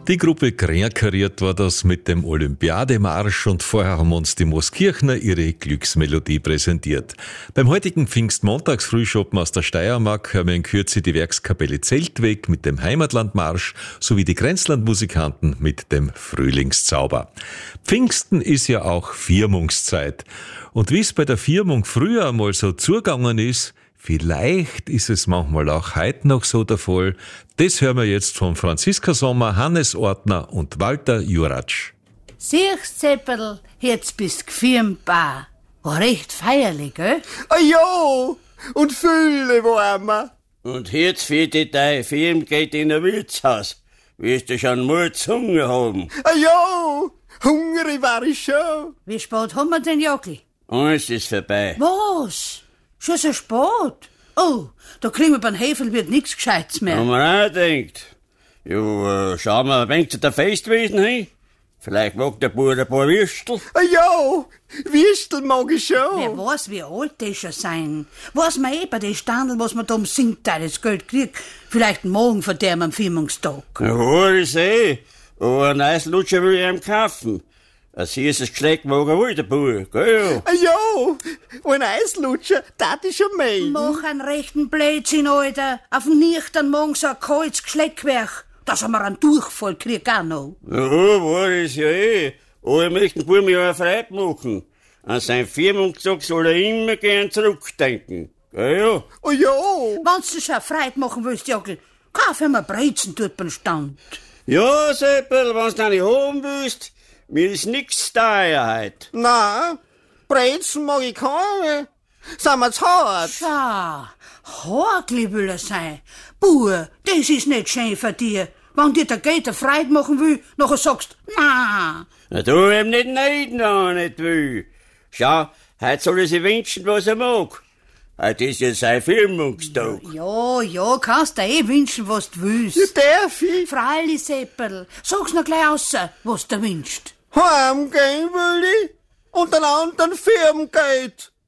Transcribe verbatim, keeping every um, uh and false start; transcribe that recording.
Die Gruppe Kreinkariert war das mit dem Olympiademarsch und vorher haben uns die Mooskirchner ihre Glücksmelodie präsentiert. Beim heutigen Pfingstmontagsfrühschoppen aus der Steiermark hören wir in Kürze die Werkskapelle Zeltweg mit dem Heimatlandmarsch sowie die Grenzlandmusikanten mit dem Frühlingszauber. Pfingsten ist ja auch Firmungszeit. Und wie es bei der Firmung früher einmal so zugegangen ist, vielleicht ist es manchmal auch heute noch so der Fall. Das hören wir jetzt von Franziska Sommer, Hannes Ortner und Walter Juratsch. Siehst, Seppel, jetzt bist gefirmt ba. War recht feierlich, gell? Ah ja, und Fülle warmer. Und jetzt für die deine Firma geht in ein Wirtshaus. Wirst du schon Murz Hunger haben? Ah ja, hungrig war ich schon. Wie spät haben wir denn, Jogli? Alles ist vorbei. Was? Schon so spät? Oh, da kriegen wir beim Hefelwirt nix Gescheites mehr. Haben wir auch gedacht. Ja, äh, schauen wir ein wenig zu der Festwesen hin. Vielleicht mag der Bauer ein paar Würstel. Ah ja, Würstel mag ich schon. Wer weiß, wie alt die schon sein. Weiß man eh bei den Standeln, was man da um Singteil das Geld kriegt. Vielleicht morgen von der am Firmungstag. Ja, hör ich eh. Aber ein neues Lutscher will ich ihm kaufen. Ein süßes Geschleck mag er wohl, der Bauer, gell? Ah ja, ein Eislutscher, das ist schon mehr. Mach einen rechten Blödsinn, Alter. Auf dem Nüchtern morgen so ein kaltes Geschleckwerk. Dass er mir einen Durchfall kriegt auch noch. Ja, war es ja eh. Aber ich möchte den Buben ja auch Freude machen. An seinen Firmungstag soll er immer gern zurückdenken. Gell, ja? Oh ja. Wenn du schon Freude machen willst, Jogl, kauf ihm ein Brezen dort beim Stand. Ja, Seppel, wenn's du nicht haben willst, mir ist nix teuer heut. Na, Brezen mag ich keine. Sind wir zu hart? Schau, Hagli will er sein. Bauer, das ist nicht schön für dich. Wenn dir der Gater Freude machen will, nachher sagst du, na. Na, du ihm nicht neiden, wenn er nicht will. Schau, heut soll er sich wünschen, was er mag. Heut ist ja sein Firmungstag. Ja, ja, kannst du eh wünschen, was du willst. Ja, darf ich? Freilich, Seppel, sag's noch gleich aus, was du wünschst. Heimgehen will ich und einen anderen Firmen geht.